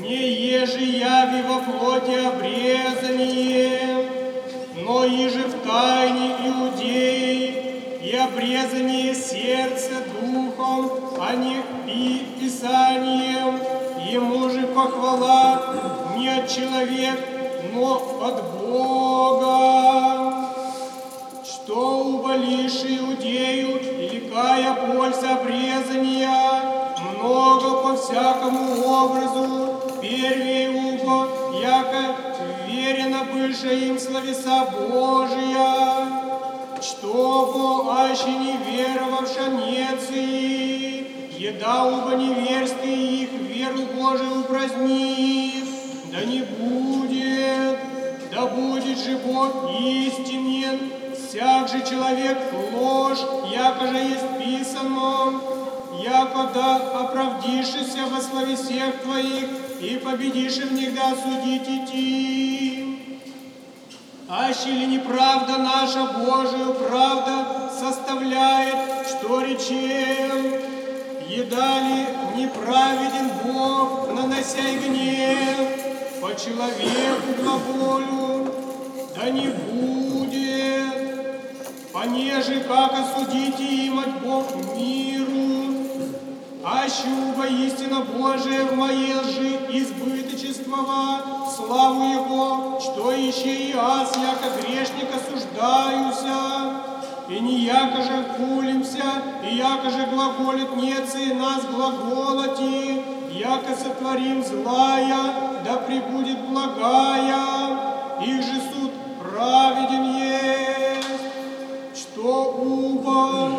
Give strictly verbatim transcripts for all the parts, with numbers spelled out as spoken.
не еже яви во плоти обрезание, но иже в тайне иудеи, и обрезание сердца духом, а не пи писанием. Ему же похвала не от человека, но от Бога. Что уболишь иудею, или кая польза обрезания, много по всякому образу, первее убо, яко верено быше им словеса Божия, что аще не веровавша нецы, еда уба неверствие их веру Божию упразднит, да не будет, да будет же Бог истинен, всяк же человек ложь, яко же есть писано, яко да оправдишься во словесех твоих, и победишь в них да осудить идти. Аще ли неправда наша Божию правда составляет, что речем, еда ли неправеден Бог, нанося гнев, по человеку глаголю, да не будет, понеже как осудите им от Бог миру, аще уба истина Божия в моей лжи избыточествова, славу Его, что еще и аз, яко грешник, осуждаюся, и не яко же хулимся, и яко же глаголит нецы нас глаголоти, яко сотворим злая, да пребудет благая, их же суд праведен есть, что уба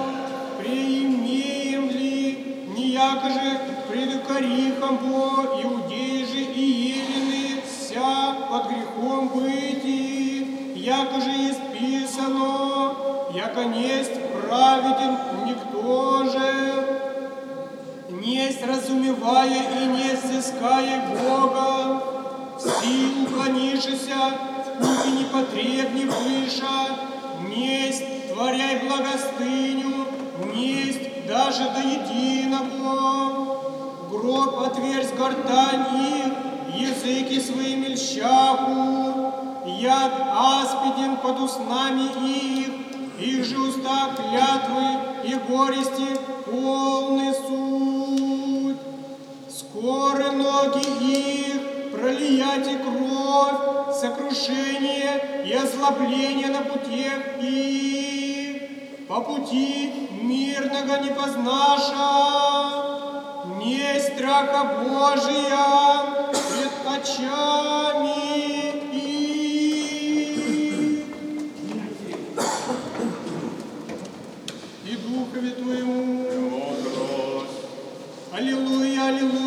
преимеем ли, не яко же преду корихом бо, иудеи же и елены вся под грехом быти, яко же есть писано, яко несть праведен никто же, несть разумевая и не взыская Бога, все уклонишься, в пути непотребни выша, несть творяй благостыню, несть даже до единого, гроб отверз гортань их, языки своими льщаху, яд аспиден под уснами их, их же уста клятвы и горести полны суть. Скоро ноги их пролияти кровь, сокрушение и озлобление на путях их, по пути мирного не познаша, не страха Божия пред очами их. И Духове Твоему. Аллилуйя, аллилуйя.